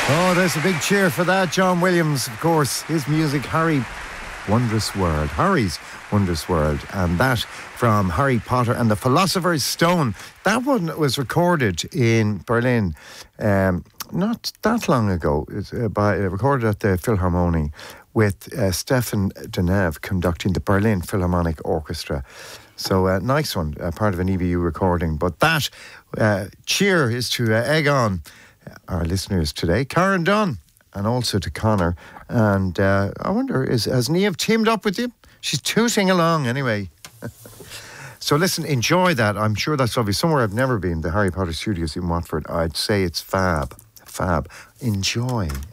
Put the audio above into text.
Oh, there's a big cheer for that. John Williams, of course, his music, Harry's Wondrous World, and that from Harry Potter and the Philosopher's Stone. That one was recorded in Berlin not that long ago. It's recorded at the Philharmonie with Stefan Deneuve conducting the Berlin Philharmonic Orchestra. So nice one, part of an EBU recording. But that cheer is to egg on our listeners today, Karen Dunn, and also to Connor. And I wonder, has Niamh teamed up with you? She's tooting along anyway. So listen, enjoy that. I'm sure that's obviously somewhere I've never been, the Harry Potter Studios in Watford. I'd say it's fab. Enjoy.